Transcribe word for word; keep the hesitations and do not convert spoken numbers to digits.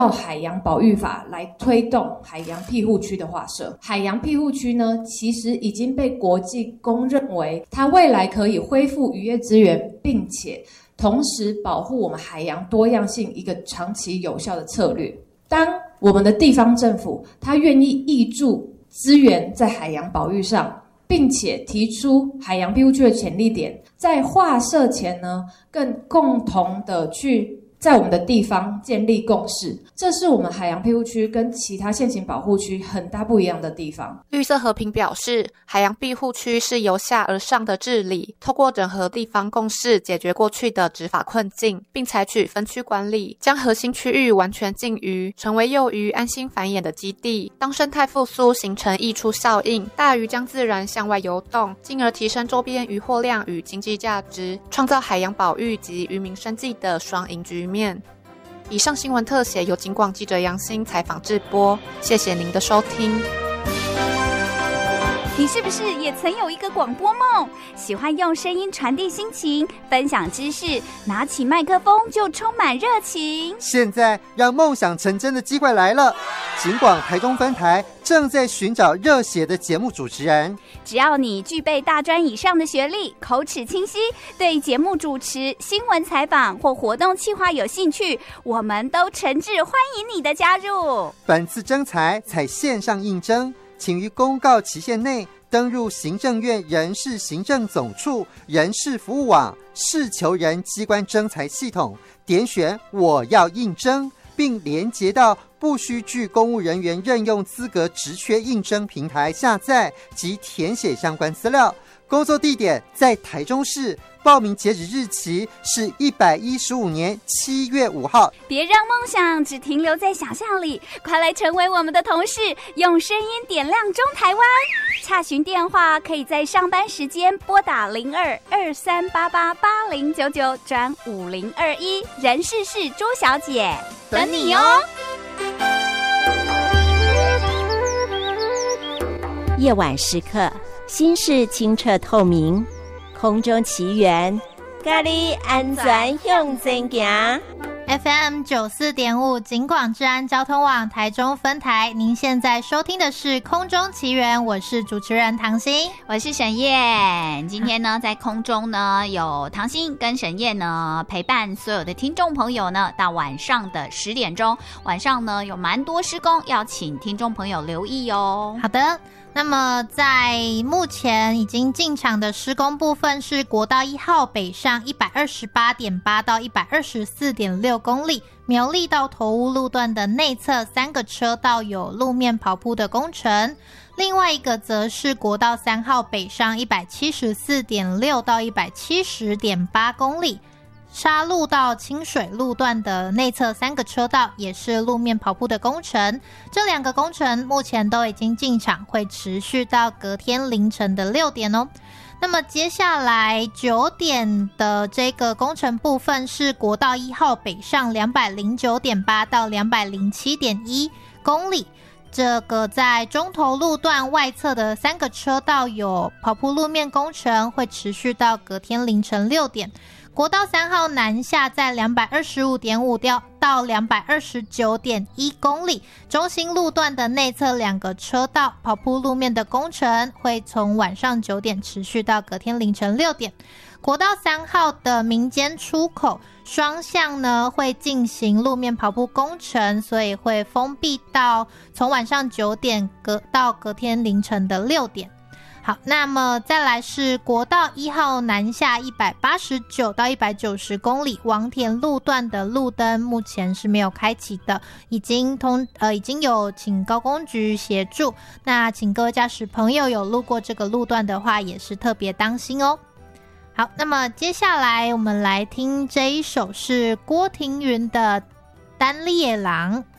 海洋保育法来推动海洋庇护区的划设。海洋庇护区呢，其实已经被国际公认为它未来可以恢复渔业资源，并且同时保护我们海洋多样性一个长期有效的策略。当我们的地方政府它愿意挹注资源在海洋保育上，并且提出海洋庇护区的潜力点，在划设前呢，更共同的去在我们的地方建立共识，这是我们海洋庇护区跟其他现行保护区很大不一样的地方。 绿色和平表示，海洋庇护区是由下而上的治理，透过整合地方共识解决过去的执法困境，并采取分区管理，将核心区域完全禁渔，成为幼鱼安心繁衍的基地。当生态复苏形成溢出效应，大鱼将自然向外游动，进而提升周边渔获量与经济价值，创造海洋保育及渔民生计的双赢局面。以上新闻特写由警广记者杨欣采访制播，谢谢您的收听。 你是不是也曾有一个广播梦？喜欢用声音传递心情，分享知识，拿起麦克风就充满热情。 现在让梦想成真的机会来了，警广台中分台正在寻找热血的节目主持人。 只要你具备大专以上的学历，口齿清晰，对节目主持、新闻采访或活动企划有兴趣，我们都诚挚欢迎你的加入。 本次征才采线上应征，请于公告期限内登入行政院人事行政总处人事服务网事求人机关征才系统，点选我要应征，并连结到不需具公务人员任用资格职缺应征平台下载及填写相关资料。工作地点在台中市，报名截止日期是一百一十五年七月五号。 别让梦想只停留在想象里，快来成为我们的同事，用声音点亮中台湾。洽询电话可以在上班时间拨打零二二三八八八零九九转五零二一，人事是朱小姐，等你哦。 夜晚时刻，心事清澈透明，空中奇缘，咖喱安全向前行。 F M 九十四点五 警广治安交通网台中分台，您现在收听的是空中奇缘，我是主持人唐心， 我是沈燕。今天呢，在空中呢有唐心跟沈燕呢陪伴所有的听众朋友呢，到晚上的十点钟。晚上呢有蛮多施工，要请听众朋友留意哦。 好的。那么在目前已经进场的施工部分是国道一号北上 一百二十八点八 到 一百二十四点六 公里，苗栗到头屋路段的内侧三个车道有路面刨铺的工程，另外一个则是国道三号北上 一百七十四点六 到 一百七十点八 公里，沙路到清水路段的内侧三个车道也是路面刨铺的工程，这两个工程目前都已经进场，会持续到隔天凌晨的六点哦。那么接下来九点的这个工程部分是国道一号北上 两百零九点八 到 两百零七点一 公里，这个在中投路段外侧的三个车道有刨铺路面工程，会持续到隔天凌晨六点。国道三号南下在 两百二十五点五 到 两百二十九点一 公里，中心路段的内侧两个车道刨铺路面的工程会从晚上九点持续到隔天凌晨六点。国道三号的民间出口双向呢会进行路面刨铺工程，所以会封闭到从晚上九点隔到隔天凌晨的六点。好，那么再来是国道一号南下一百八十九到一百九十公里，王田路段的路灯目前是没有开启的，已经通呃已经有请高工局协助，那请各位驾驶朋友有路过这个路段的话也是特别当心哦。好，那么接下来我们来听这一首是郭庭云的《单列郎》。